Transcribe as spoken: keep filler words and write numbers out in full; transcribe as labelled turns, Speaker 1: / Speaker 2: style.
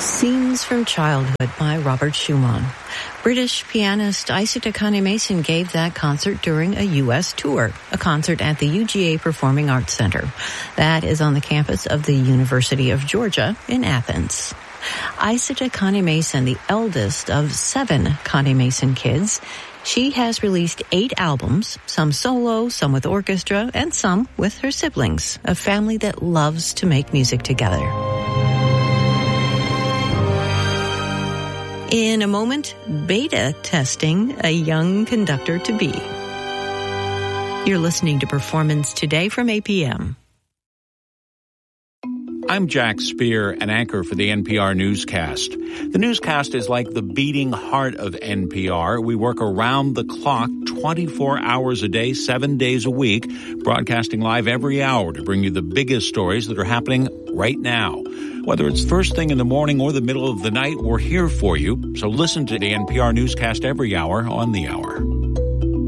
Speaker 1: Scenes from Childhood by Robert Schumann. British pianist Isaac Akane Mason gave that concert during a U S tour, a concert at the U G A Performing Arts Center. That is on the campus of the University of Georgia in Athens. Isaac Akane Mason, the eldest of seven Akane Mason kids, she has released eight albums, some solo, some with orchestra, and some with her siblings, a family that loves to make music together. In a moment, beta testing a young conductor to be. You're listening to Performance Today from A P M.
Speaker 2: I'm Jack Speer, an anchor for the N P R newscast. The newscast is like the beating heart of N P R. We work around the clock, twenty-four hours a day, seven days a week, broadcasting live every hour to bring you the biggest stories that are happening right now. Whether it's first thing in the morning or the middle of the night, we're here for you. So listen to the N P R newscast every hour on the hour.